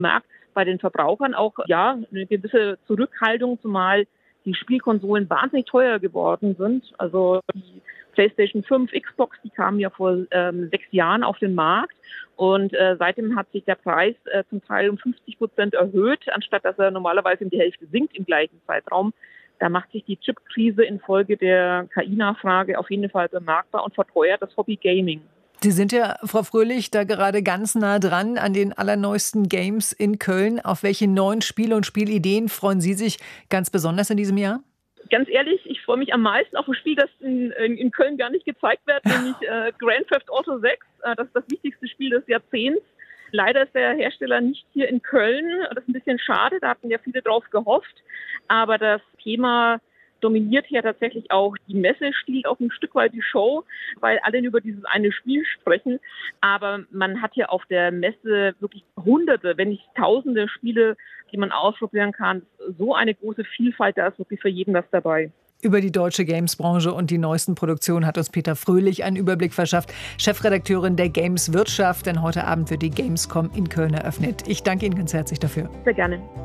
Markt bei den Verbrauchern auch eine gewisse Zurückhaltung, zumal die Spielkonsolen wahnsinnig teuer geworden sind. Also die PlayStation 5, Xbox, die kamen ja vor 6 Jahren auf den Markt und seitdem hat sich der Preis zum Teil um 50% erhöht, anstatt dass er normalerweise um die Hälfte sinkt im gleichen Zeitraum. Da macht sich die Chipkrise infolge der KI-Nachfrage auf jeden Fall bemerkbar und verteuert das Hobby Gaming. Sie sind ja, Frau Fröhlich, da gerade ganz nah dran an den allerneuesten Games in Köln. Auf welche neuen Spiele und Spielideen freuen Sie sich ganz besonders in diesem Jahr? Ganz ehrlich, ich freue mich am meisten auf ein Spiel, das in Köln gar nicht gezeigt wird, nämlich Grand Theft Auto 6. Das ist das wichtigste Spiel des Jahrzehnts. Leider ist der Hersteller nicht hier in Köln. Das ist ein bisschen schade, da hatten ja viele drauf gehofft. Aber das Thema dominiert hier tatsächlich auch die Messe, stiehlt auch ein Stück weit die Show, weil alle über dieses eine Spiel sprechen. Aber man hat hier auf der Messe wirklich Hunderte, wenn nicht Tausende Spiele, die man ausprobieren kann. So eine große Vielfalt, da ist wirklich für jeden was dabei. Über die deutsche Gamesbranche und die neuesten Produktionen hat uns Petra Fröhlich einen Überblick verschafft, Chefredakteurin der Games Wirtschaft, denn heute Abend wird die Gamescom in Köln eröffnet. Ich danke Ihnen ganz herzlich dafür. Sehr gerne.